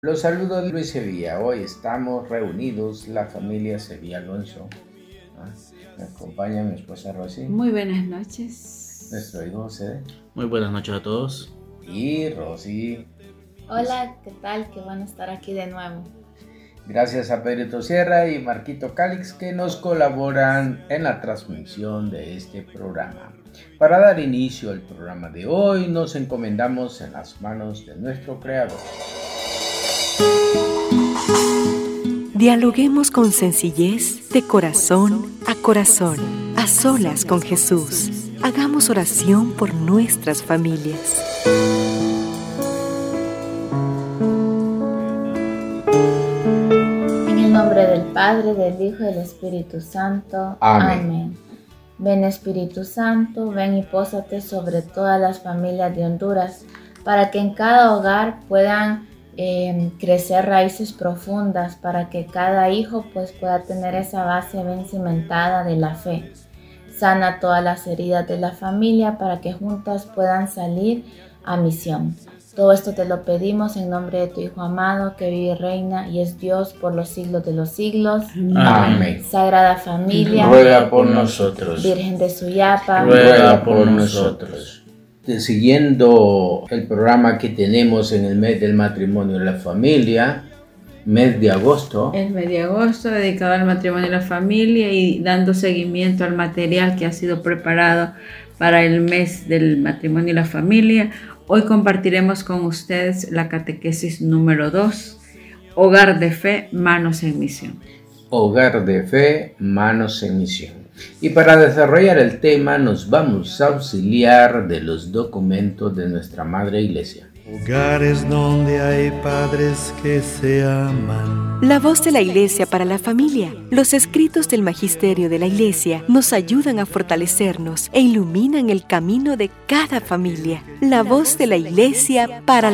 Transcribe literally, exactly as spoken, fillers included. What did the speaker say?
Los saludos Luis Sevilla. Hoy estamos reunidos, la familia Sevilla Alonso. ¿Ah? Me acompaña mi esposa Rosy. Muy buenas noches. Nuestro hijo José. Muy buenas noches a todos. Y Rosy. Hola, ¿qué tal? Qué bueno estar aquí de nuevo. Gracias a Pedrito Sierra y Marquito Calix que nos colaboran en la transmisión de este programa. Para dar inicio al programa de hoy, nos encomendamos en las manos de nuestro Creador. Dialoguemos con sencillez de corazón a corazón, a solas con Jesús. Hagamos oración por nuestras familias. En el nombre del Padre, del Hijo y del Espíritu Santo. Amén. Amén. Ven Espíritu Santo, ven y pósate sobre todas las familias de Honduras, para que en cada hogar puedan eh, crecer raíces profundas, para que cada hijo pues pueda tener esa base bien cimentada de la fe. Sana todas las heridas de la familia para que juntas puedan salir a misión. Todo esto te lo pedimos en nombre de tu Hijo amado, que vive y reina y es Dios por los siglos de los siglos. Amén. Sagrada Familia, Ruega por nosotros. Virgen de Suyapa, Ruega por nosotros. Siguiendo el programa que tenemos en el mes del matrimonio y la familia, mes de agosto. El mes de agosto dedicado al matrimonio y la familia y dando seguimiento al material que ha sido preparado para el mes del matrimonio y la familia. Hoy compartiremos con ustedes la catequesis número dos, Hogar de Fe, Manos en Misión. Hogar de Fe, Manos en Misión. Y para desarrollar el tema nos vamos a auxiliar de los documentos de nuestra Madre Iglesia. Hogares donde hay padres que se aman. La voz de la Iglesia para la familia. Los escritos del Magisterio de la Iglesia nos ayudan a fortalecernos e iluminan el camino de cada familia. La voz de la Iglesia para la